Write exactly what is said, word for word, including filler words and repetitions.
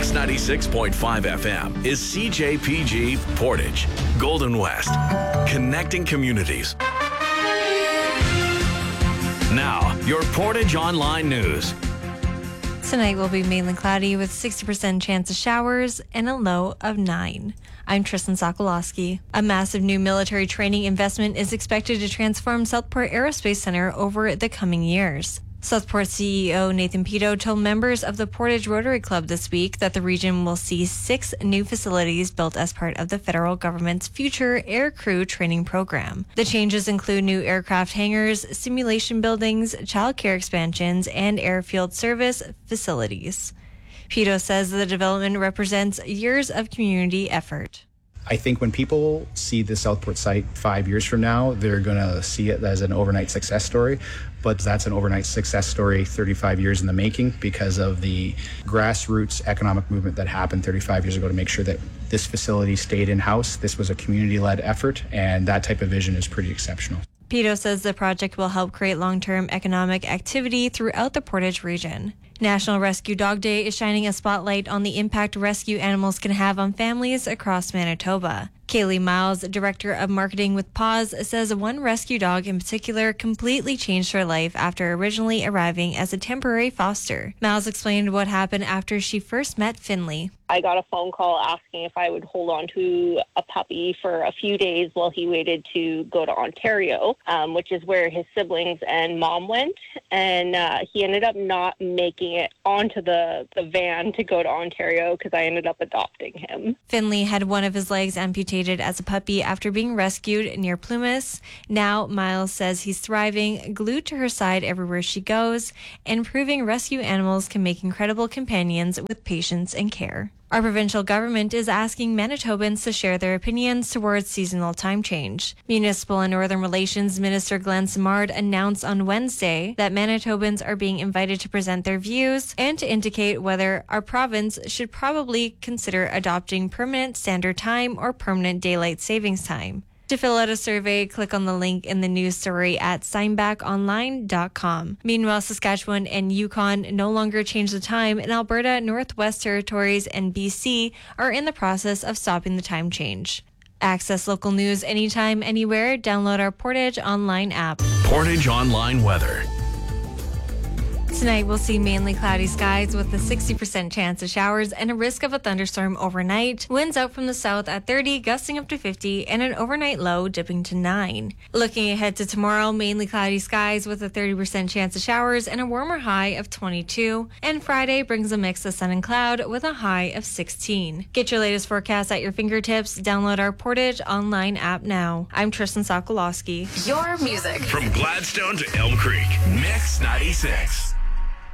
Mix ninety-six point five F M is C J P G Portage, Golden West, connecting communities. Now, your Portage Online News. Tonight will be mainly cloudy with sixty percent chance of showers and a low of nine. I'm Tristan Sokolowski. A massive new military training investment is expected to transform Southport Aerospace Center over the coming years. Southport C E O Nathan Pito told members of the Portage Rotary Club this week that the region will see six new facilities built as part of the federal government's future aircrew training program. The changes include new aircraft hangars, simulation buildings, child care expansions, and airfield service facilities. Pito says the development represents years of community effort. I think when people see the Southport site five years from now, they're going to see it as an overnight success story. But that's an overnight success story thirty-five years in the making because of the grassroots economic movement that happened thirty-five years ago to make sure that this facility stayed in-house. This was a community-led effort, and that type of vision is pretty exceptional. Pito says the project will help create long-term economic activity throughout the Portage region. National Rescue Dog Day is shining a spotlight on the impact rescue animals can have on families across Manitoba. Kaylee Miles, Director of Marketing with Paws, says one rescue dog in particular completely changed her life after originally arriving as a temporary foster. Miles explained what happened after she first met Finley. I got a phone call asking if I would hold on to a puppy for a few days while he waited to go to Ontario, um, which is where his siblings and mom went. And uh, he ended up not making it onto the, the van to go to Ontario because I ended up adopting him. Finley had one of his legs amputated as a puppy after being rescued near Plumas. Now, Miles says he's thriving, glued to her side everywhere she goes, and proving rescue animals can make incredible companions with patience and care. Our provincial government is asking Manitobans to share their opinions towards seasonal time change. Municipal and Northern Relations Minister Glenn Simard announced on Wednesday that Manitobans are being invited to present their views and to indicate whether our province should probably consider adopting permanent standard time or permanent daylight savings time. To fill out a survey, click on the link in the news story at signback online dot com. Meanwhile, Saskatchewan and Yukon no longer change the time, and Alberta, Northwest Territories, and B C are in the process of stopping the time change. Access local news anytime, anywhere. Download our Portage Online app. Portage Online weather. Tonight, we'll see mainly cloudy skies with a sixty percent chance of showers and a risk of a thunderstorm overnight. Winds out from the south at thirty, gusting up to fifty, and an overnight low dipping to nine. Looking ahead to tomorrow, mainly cloudy skies with a thirty percent chance of showers and a warmer high of twenty-two. And Friday brings a mix of sun and cloud with a high of sixteen. Get your latest forecast at your fingertips. Download our Portage Online app now. I'm Tristan Sokolowski. Your music. From Gladstone to Elm Creek, Mix ninety-six.